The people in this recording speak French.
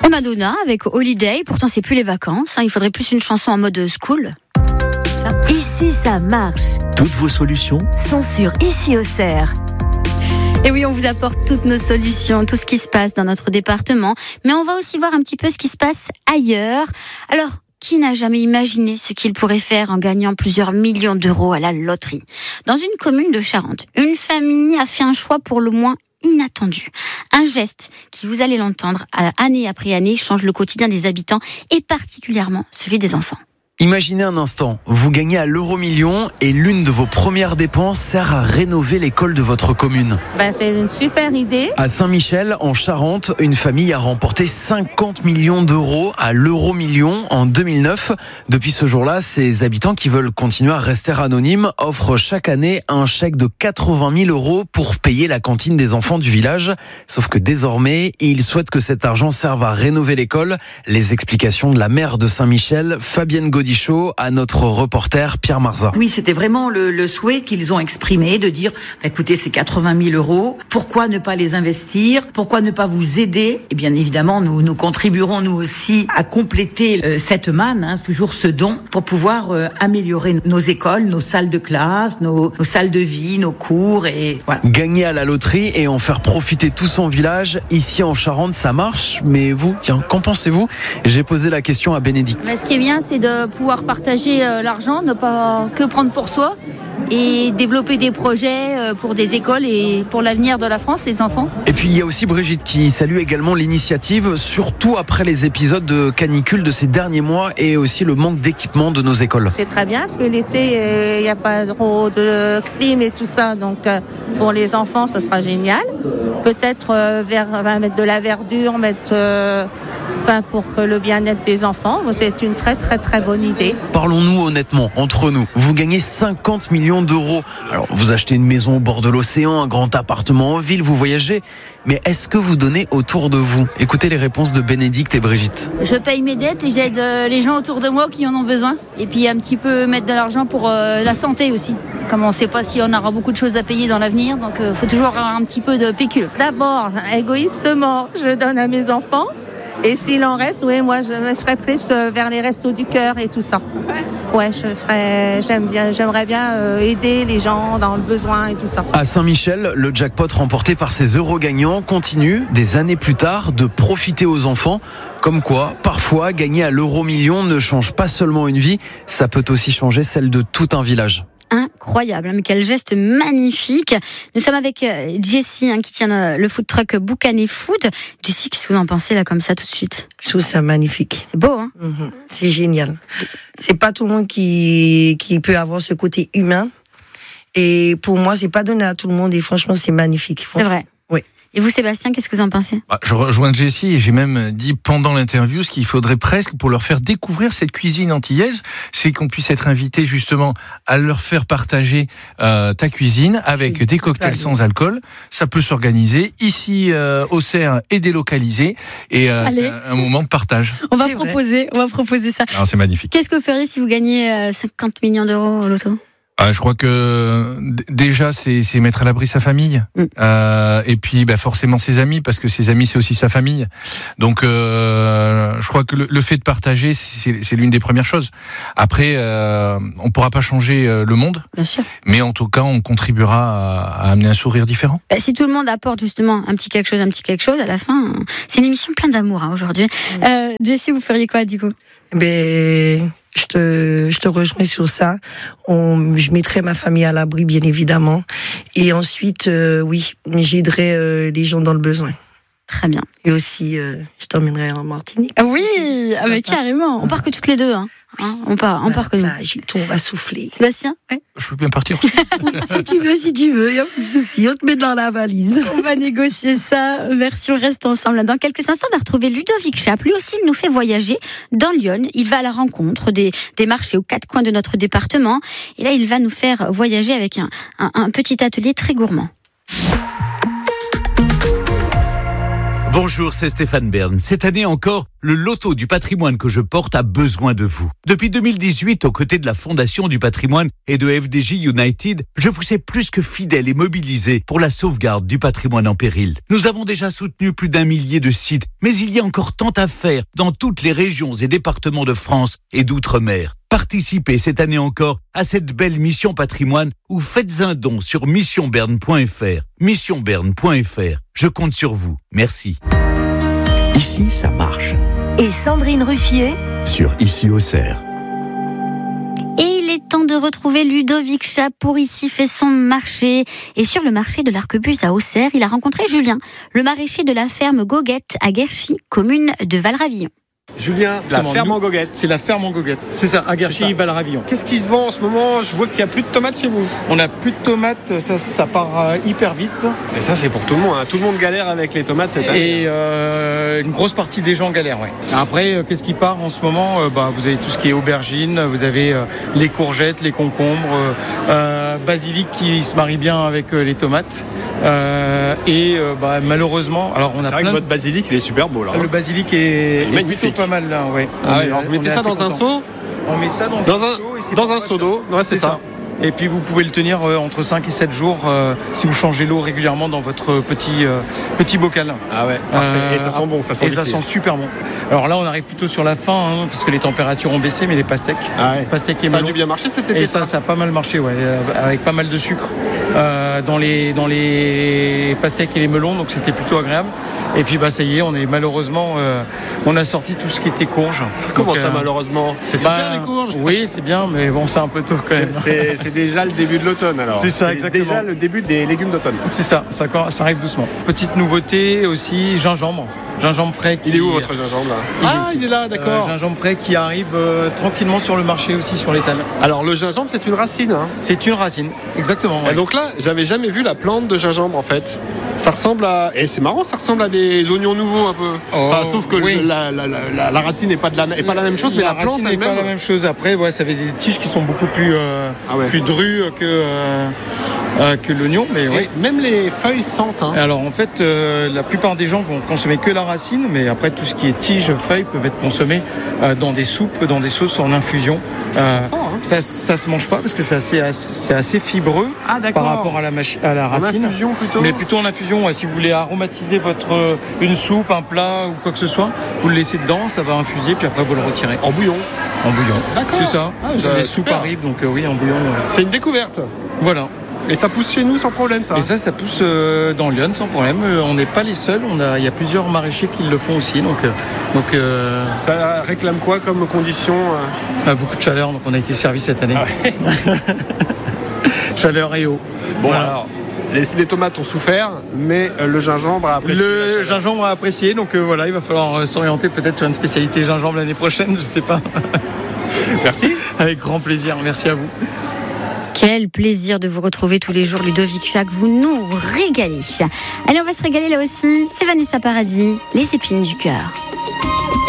Et Madonna avec Holiday. Pourtant, c'est plus les vacances. Il faudrait plus une chanson en mode school. Ici, ça marche. Toutes vos solutions Sont sur Ici Auxerre. Et oui, on vous apporte toutes nos solutions, tout ce qui se passe dans notre département. Mais on va aussi voir un petit peu ce qui se passe ailleurs. Alors, qui n'a jamais imaginé ce qu'il pourrait faire en gagnant plusieurs millions d'euros à la loterie ? Dans une commune de Charente, une famille a fait un choix pour le moins inattendu. Un geste qui, vous allez l'entendre, année après année, change le quotidien des habitants et particulièrement celui des enfants. Imaginez un instant, vous gagnez à l'euro-million et l'une de vos premières dépenses sert à rénover l'école de votre commune. C'est une super idée. À Saint-Michel, en Charente, une famille a remporté 50 millions d'euros à l'euro-million en 2009. Depuis ce jour-là, ces habitants qui veulent continuer à rester anonymes offrent chaque année un chèque de 80 000 euros pour payer la cantine des enfants du village. Sauf que désormais, ils souhaitent que cet argent serve à rénover l'école. Les explications de la maire de Saint-Michel, Fabienne Godichaud, à notre reporter Pierre Marza. Oui, c'était vraiment le souhait qu'ils ont exprimé de dire, écoutez, c'est 80 000 euros, pourquoi ne pas les investir, pourquoi ne pas vous aider ? Et bien évidemment, nous contribuerons nous aussi à compléter cette manne, toujours ce don, pour pouvoir améliorer nos écoles, nos salles de classe, nos salles de vie, nos cours et voilà. Gagner à la loterie et en faire profiter tout son village, ici en Charente, ça marche, mais vous, tiens, qu'en pensez-vous ? J'ai posé la question à Bénédicte. Ce qui est bien, c'est de pouvoir partager l'argent, ne pas que prendre pour soi et développer des projets pour des écoles et pour l'avenir de la France, les enfants. Et puis il y a aussi Brigitte qui salue également l'initiative, surtout après les épisodes de canicule de ces derniers mois et aussi le manque d'équipement de nos écoles. C'est très bien parce que l'été, il n'y a pas trop de clim et tout ça, donc pour les enfants, ça sera génial. Peut-être mettre de la verdure, pour le bien-être des enfants, c'est une très très très bonne idée. Parlons-nous honnêtement, entre nous. Vous gagnez 50 millions d'euros. Alors, vous achetez une maison au bord de l'océan, un grand appartement en ville, vous voyagez. Mais est-ce que vous donnez autour de vous ? Écoutez les réponses de Bénédicte et Brigitte. Je paye mes dettes et j'aide les gens autour de moi qui en ont besoin. Et puis un petit peu mettre de l'argent pour la santé aussi. Comme on ne sait pas si on aura beaucoup de choses à payer dans l'avenir, donc il faut toujours avoir un petit peu de pécule. D'abord, égoïstement, je donne à mes enfants. Et s'il en reste, moi je me serais plus vers les restos du cœur et tout ça. Ouais, j'aimerais bien aider les gens dans le besoin et tout ça. À Saint-Michel, le jackpot remporté par ces euros gagnants continue, des années plus tard, de profiter aux enfants. Comme quoi, parfois, gagner à l'euro-million ne change pas seulement une vie, ça peut aussi changer celle de tout un village. Incroyable, mais quel geste magnifique. Nous sommes avec Jessie qui tient le food truck Boucané Food. Jessie, qu'est-ce que vous en pensez là comme ça tout de suite ? Je trouve ça magnifique. C'est beau, hein ? C'est génial. C'est pas tout le monde qui peut avoir ce côté humain. Et pour moi, c'est pas donné à tout le monde et franchement, c'est magnifique. C'est vrai. Oui. Et vous, Sébastien, qu'est-ce que vous en pensez ? Je rejoins Jessie et j'ai même dit pendant l'interview ce qu'il faudrait presque pour leur faire découvrir cette cuisine antillaise, c'est qu'on puisse être invité justement à leur faire partager ta cuisine avec des cocktails sans alcool. Ça peut s'organiser ici Auxerre et délocalisé et c'est un moment de partage. On va proposer ça. Alors, c'est magnifique. Qu'est-ce que vous feriez si vous gagnez 50 millions d'euros au loto ? Je crois que déjà c'est mettre à l'abri sa famille et puis forcément ses amis parce que ses amis c'est aussi sa famille. Donc je crois que le fait de partager c'est l'une des premières choses. Après on pourra pas changer le monde, bien sûr, mais en tout cas on contribuera à amener un sourire différent. Si tout le monde apporte justement un petit quelque chose à la fin, c'est une émission pleine d'amour aujourd'hui. Jessie, vous feriez quoi du coup ? Je te rejoins sur ça. Je mettrai ma famille à l'abri, bien évidemment. Et ensuite, j'aiderai les gens dans le besoin. Très bien. Et aussi, je t'emmènerai en Martinique. Ah oui, mais carrément. On part que toutes les deux. On part que nous. On va souffler. Sébastien, ouais. Je veux bien partir. Si tu veux, y a pas de souci. On te met dans la valise. On va négocier ça. Version reste ensemble. Dans quelques instants, on va retrouver Ludovic Chap. Lui aussi, il nous fait voyager dans Lyon. Il va à la rencontre des marchés aux quatre coins de notre département. Et là, il va nous faire voyager avec un petit atelier très gourmand. Bonjour, c'est Stéphane Bern. Cette année encore, le loto du patrimoine que je porte a besoin de vous. Depuis 2018, aux côtés de la Fondation du patrimoine et de FDJ United, je vous sais plus que fidèle et mobilisé pour la sauvegarde du patrimoine en péril. Nous avons déjà soutenu plus d'1 millier de sites, mais il y a encore tant à faire dans toutes les régions et départements de France et d'outre-mer. Participez cette année encore à cette belle mission patrimoine ou faites un don sur missionberne.fr. Missionberne.fr. Je compte sur vous. Merci. Ici, ça marche. Et Sandrine Ruffier Sur Ici au Cerf. Et il est temps de retrouver Ludovic Chap pour Ici fait son marché. Et sur le marché de l'Arquebuse à Auxerre, il a rencontré Julien, le maraîcher de la ferme Goguette à Guerchy, commune de Valravillon. Julien, la ferme en Goguette. C'est la ferme en Goguette. C'est ça, à Guerchy, Valravillon. Qu'est-ce qui se vend en ce moment? Je vois qu'il n'y a plus de tomates chez vous. On n'a plus de tomates, ça part hyper vite. Et ça, c'est pour tout le monde. Tout le monde galère avec les tomates cette année. Et une grosse partie des gens galèrent, ouais. Après, qu'est-ce qui part en ce moment? Vous avez tout ce qui est aubergine, vous avez les courgettes, les concombres, basilic qui se marie bien avec les tomates. Malheureusement, alors on a c'est vrai que votre basilic, il est super beau là. Le basilic est magnifique. Pas mal là, ouais. Alors vous mettez ça dans un seau? On met ça dans un seau d'eau. Ouais, c'est ça. Et puis vous pouvez le tenir entre 5 et 7 jours si vous changez l'eau régulièrement dans votre petit bocal. Ah ouais, parfait. Et ça sent bon, ça sent ça sent super bon. Alors là on arrive plutôt sur la fin parce que les températures ont baissé, mais les pastèques. Pastèques et melons. Ça a dû bien marcher cet été. Et ça a pas mal marché, ouais, avec pas mal de sucre dans les pastèques et les melons, donc c'était plutôt agréable. Et puis ça y est, on est malheureusement on a sorti tout ce qui était courge. Comment ça malheureusement? C'est super les courges. Oui, c'est bien, mais bon, c'est un peu tôt quand même. C'est déjà le début de l'automne alors. C'est ça, exactement. Déjà le début des légumes d'automne. C'est ça arrive doucement. Petite nouveauté aussi, gingembre frais. Il est où votre gingembre là? Il est là, d'accord. Gingembre frais qui arrive tranquillement sur le marché aussi, sur l'étal. Alors le gingembre, c'est une racine hein? C'est une racine, exactement. Ouais. Et donc là, j'avais jamais vu la plante de gingembre en fait. Ça ressemble à... Et c'est marrant, ça ressemble à des oignons nouveaux un peu. Sauf que oui. la racine n'est pas la même chose, mais la plante n'est pas la même chose. Après, ça avait des tiges qui sont beaucoup plus drues que l'oignon. Mais ouais. Même les feuilles sentent. Hein. Alors en fait, la plupart des gens vont consommer que la racine, mais après tout ce qui est tiges, feuilles peuvent être consommées dans des soupes, dans des sauces, en infusion. Ça se mange pas parce que c'est assez fibreux par rapport à la racine. En infusion plutôt. Mais plutôt en infusion. Si vous voulez aromatiser une soupe, un plat ou quoi que ce soit, vous le laissez dedans, ça va infuser, puis après vous le retirez. En bouillon. D'accord. C'est ça. Les soupes arrivent, donc oui, en bouillon. C'est une découverte. Voilà. Et ça pousse chez nous sans problème, ça? Et ça pousse dans Lyon sans problème. On n'est pas les seuls. Il y a plusieurs maraîchers qui le font aussi. Donc ça réclame quoi comme condition? Beaucoup de chaleur. Donc on a été servi cette année. Chaleur et eau. Bon alors. Les tomates ont souffert, mais le gingembre a apprécié. Le gingembre a apprécié, donc il va falloir s'orienter peut-être sur une spécialité gingembre l'année prochaine, je sais pas. Merci. Avec grand plaisir, merci à vous. Quel plaisir de vous retrouver tous les jours, Ludovic Chap, vous nous régalez. Allez, on va se régaler là aussi, c'est Vanessa Paradis, les épines du cœur.